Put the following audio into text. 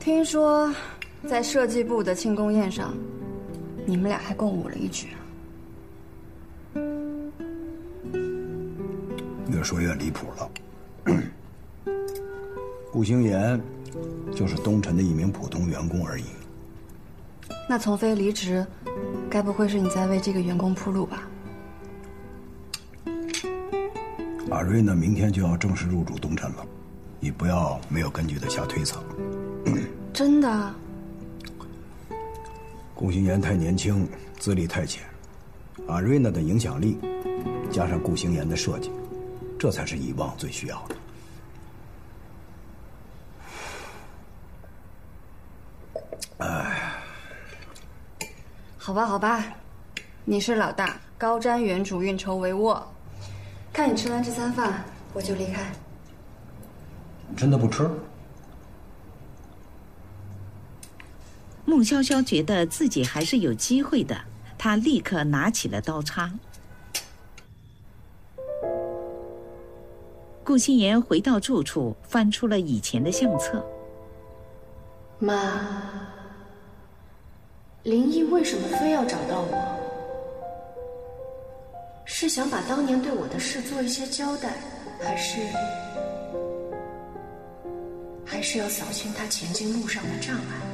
听说，在设计部的庆功宴上，你们俩还共舞了一曲啊。 越说越离谱了。顾星言就是东辰的一名普通员工而已。 那从飞离职，该不会是你在为这个员工铺路吧？ 阿瑞呢，明天就要正式入主东辰了，你不要没有根据的瞎推测。 真的？ 顾星言太年轻，资历太浅，阿瑞娜的影响力，加上顾星言的设计，这才是以望最需要的。哎， 好吧，好吧，你是老大，高瞻远瞩，运筹帷幄。看你吃完这餐饭，我就离开。 真的不吃？ 孟潇潇觉得自己还是有机会的，她立刻拿起了刀叉。顾心妍回到住处，翻出了以前的相册。 妈，林毅为什么非要找到我？是想把当年对我的事做一些交代，还是要扫清他前进路上的障碍？